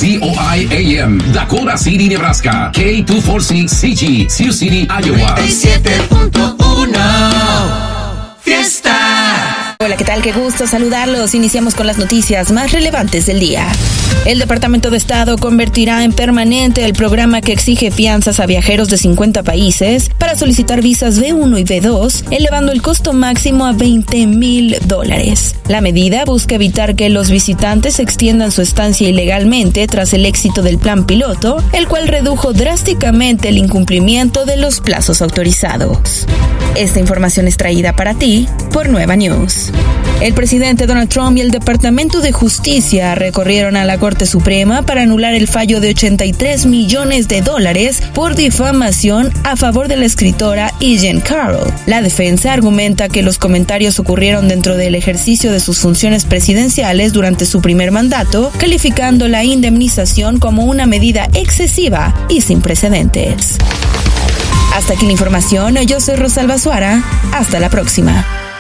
KZOI AM, Dakota City, Nebraska. K246CG, Sioux City, Iowa. 97.1 Fiesta. Hola, ¿qué tal? Qué gusto saludarlos. Iniciamos con las noticias más relevantes del día. El Departamento de Estado convertirá en permanente el programa que exige fianzas a viajeros de 50 países para solicitar visas B1 y B2, elevando el costo máximo a $20,000. La medida busca evitar que los visitantes extiendan su estancia ilegalmente tras el éxito del plan piloto, el cual redujo drásticamente el incumplimiento de los plazos autorizados. Esta información es traída para ti por Nueva News. El presidente Donald Trump y el Departamento de Justicia recorrieron a la Corte Suprema para anular el fallo de $83 millones por difamación a favor de la escritora Jean Carroll. La defensa argumenta que los comentarios ocurrieron dentro del ejercicio de sus funciones presidenciales durante su primer mandato, calificando la indemnización como una medida excesiva y sin precedentes. Hasta aquí la información, yo soy Rosalba Suara, hasta la próxima.